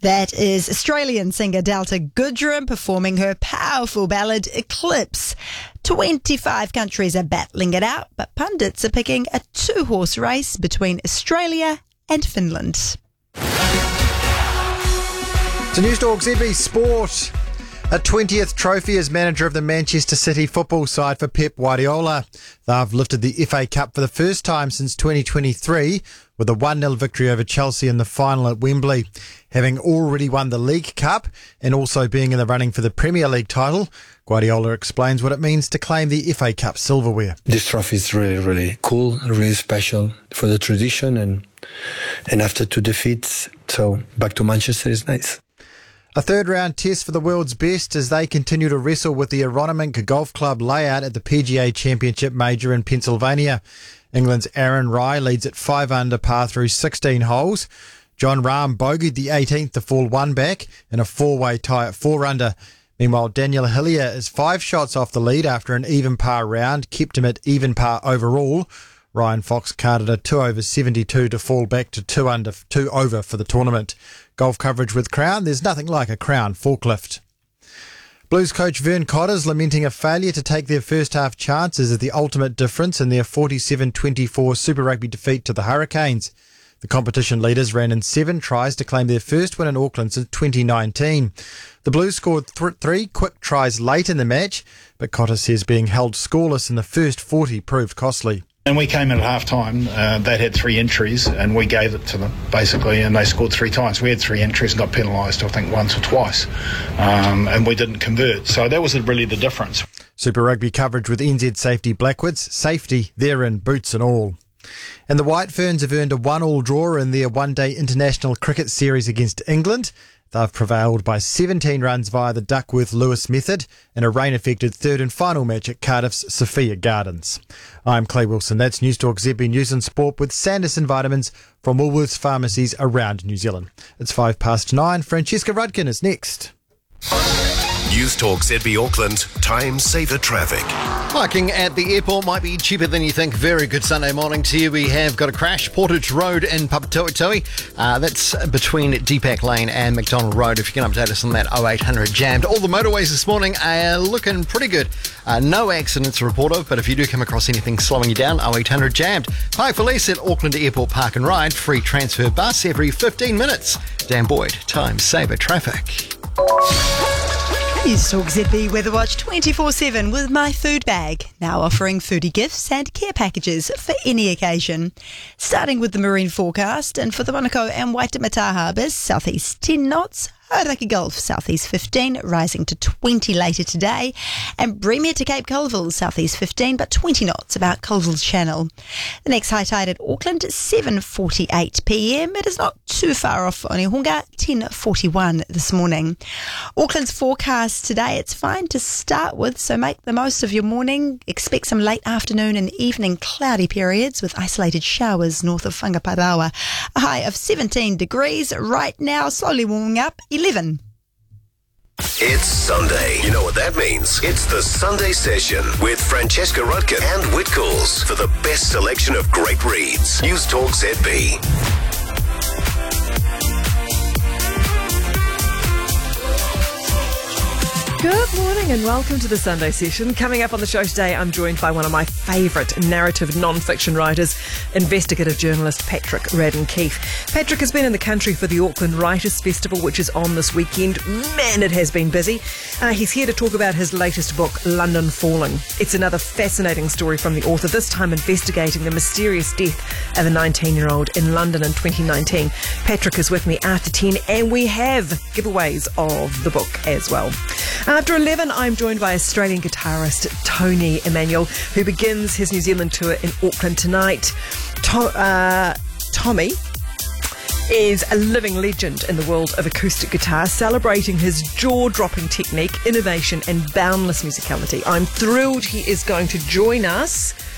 That is Australian singer Delta Goodrem performing her powerful ballad Eclipse. 25 countries are battling it out, but pundits are picking a two-horse race between Australia and Finland. To News Talk ZB Sport. A 20th trophy as manager of the Manchester City football side for Pep Guardiola. They've lifted the FA Cup for the first time since 2023 with a 1-0 victory over Chelsea in the final at Wembley. Having already won the League Cup and also being in the running for the Premier League title, Guardiola explains what it means to claim the FA Cup silverware. This trophy is really, really cool, really special for the tradition and after 2 defeats, so back to Manchester is nice. A third-round test for the world's best as they continue to wrestle with the Aronimink Golf Club layout at the PGA Championship Major in Pennsylvania. England's Aaron Rai leads at 5 under par through 16 holes. John Rahm bogeyed the 18th to fall one back in a 4-way tie at 4 under. Meanwhile, Daniel Hillier is 5 shots off the lead after an even par round, kept him at even par overall. Ryan Fox carded a 2 over 72 to fall back to 2 over for the tournament. Golf coverage with Crown. There's nothing like a Crown forklift. Blues coach Vern Cotter's lamenting a failure to take their first half chances as the ultimate difference in their 47-24 Super Rugby defeat to the Hurricanes. The competition leaders ran in 7 tries to claim their first win in Auckland since 2019. The Blues scored 3 quick tries late in the match, but Cotter says being held scoreless in the first 40 proved costly. And we came in at half-time, they'd had 3 entries and we gave it to them, basically, and they scored 3 times. We had 3 entries and got penalised, I think, once or twice, and we didn't convert. So that was really the difference. Super Rugby coverage with NZ Safety Blackwoods. Safety, they're in boots and all. And the White Ferns have earned a 1-1 draw in their one-day international cricket series against England. They've prevailed by 17 runs via the Duckworth-Lewis method in a rain-affected third and final match at Cardiff's Sophia Gardens. I'm Clay Wilson. That's News Talk ZB News and Sport with Sanderson Vitamins from Woolworths pharmacies around New Zealand. It's 9:05. Francesca Rudkin is next. News Talk ZB Auckland, time saver traffic. Parking at the airport might be cheaper than you think. Very good Sunday morning to you. We have got a crash, Portage Road in Papatoetoe. That's between Deepak Lane and McDonald Road. If you can update us on that 0800 jammed. All the motorways this morning are looking pretty good. No accidents reported, but if you do come across anything slowing you down, 0800 jammed. Hi Felice at Auckland Airport Park and Ride. Free transfer bus every 15 minutes. Dan Boyd, time saver traffic. News Talk ZB Weather Watch 24/7 with My Food Bag, now offering foodie gifts and care packages for any occasion. Starting with the marine forecast, and for the Wanako and Waitemata harbours, southeast 10 knots, Hauraki Gulf, southeast 15, rising to 20 later today, and Bremer to Cape Colville, southeast 15, but 20 knots about Colville's Channel. The next high tide at Auckland, 7:48 p.m. It is not too far off Onehunga, 10:41 this morning. Auckland's forecast today, it's fine to start with, so make the most of your morning. Expect some late afternoon and evening cloudy periods with isolated showers north of Whangaparaoa. A high of 17 degrees right now, slowly warming up, 11. It's Sunday. You know what that means. It's the Sunday Session with Francesca Rudkin and Whitcoulls for the best selection of great reads. News Talk ZB. Good morning and welcome to the Sunday Session. Coming up on the show today, I'm joined by one of my favourite narrative non-fiction writers, investigative journalist Patrick Radden-Keefe. Patrick has been in the country for the Auckland Writers' Festival, which is on this weekend. Man, it has been busy. He's here to talk about his latest book, London Falling. It's another fascinating story from the author, this time investigating the mysterious death of a 19-year-old in London in 2019. Patrick is with me after 10 and we have giveaways of the book as well. After 11, I'm joined by Australian guitarist Tony Emanuel, who begins his New Zealand tour in Auckland tonight. Tommy is a living legend in the world of acoustic guitar, celebrating his jaw-dropping technique, innovation and boundless musicality. I'm thrilled he is going to join us